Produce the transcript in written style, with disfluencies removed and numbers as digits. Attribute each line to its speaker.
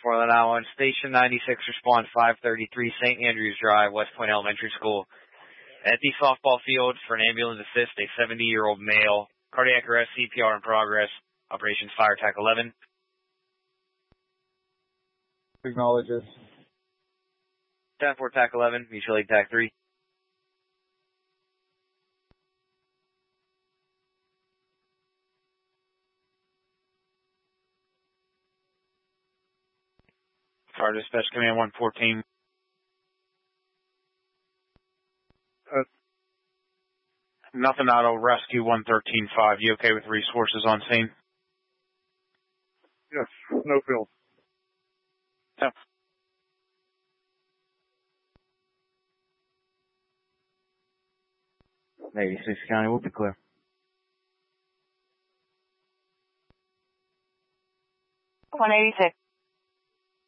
Speaker 1: Portland, Iowa. Station 96, response 533, St. Andrews Drive, West Point Elementary School. At the softball field for an ambulance assist, a 70-year-old male. Cardiac arrest, CPR in progress. Operations Fire TAC 11.
Speaker 2: Acknowledges.
Speaker 1: 10-4 TAC 11, mutual aid TAC 3. Fire Dispatch Command 114. Nothing auto, rescue 113.5. You okay with resources on scene?
Speaker 3: Yes, no field.
Speaker 1: Yeah. Maybe 6 County will be clear.
Speaker 4: $186.